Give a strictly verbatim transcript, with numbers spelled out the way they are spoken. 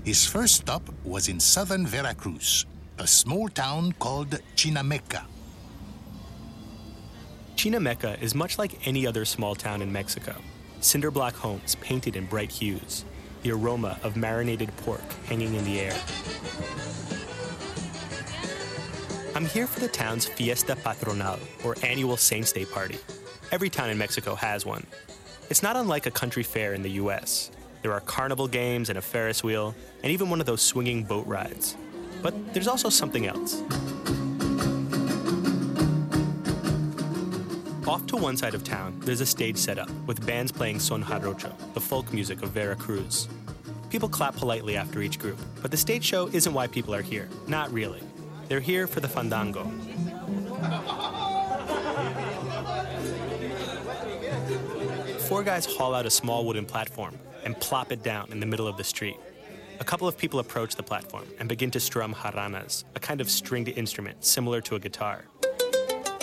His first stop was in southern Veracruz, a small town called Chinameca. Chinameca is much like any other small town in Mexico. Cinder-block homes painted in bright hues, the aroma of marinated pork hanging in the air. I'm here for the town's Fiesta Patronal, or annual Saints' Day party. Every town in Mexico has one. It's not unlike a country fair in the U S. There are carnival games and a Ferris wheel, and even one of those swinging boat rides. But there's also something else. Off to one side of town, there's a stage set up with bands playing son jarocho, the folk music of Veracruz. People clap politely after each group, but the stage show isn't why people are here. Not really. They're here for the fandango. Four guys haul out a small wooden platform and plop it down in the middle of the street. A couple of people approach the platform and begin to strum jarranas, a kind of stringed instrument similar to a guitar.